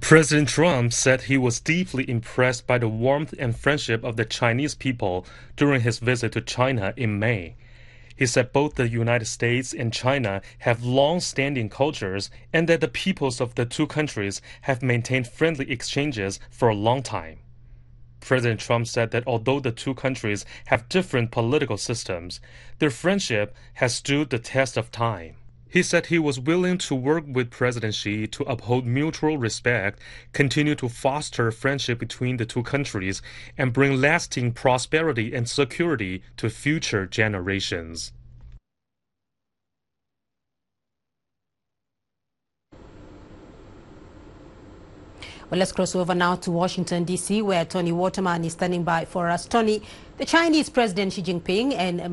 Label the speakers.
Speaker 1: President Trump said he was deeply impressed by the warmth and friendship of the Chinese people during his visit to China in May. He said both the United States and China have long-standing cultures and that the peoples of the two countries have maintained friendly exchanges for a long time. President Trump said that although the two countries have different political systems, their friendship has stood the test of time. He said he was willing to work with President Xi to uphold mutual respect, continue to foster friendship between the two countries, and bring lasting prosperity and security to future generations.
Speaker 2: Well, let's cross over now to Washington, D.C., where Tony Waterman is standing by for us. Tony, the Chinese President Xi Jinping and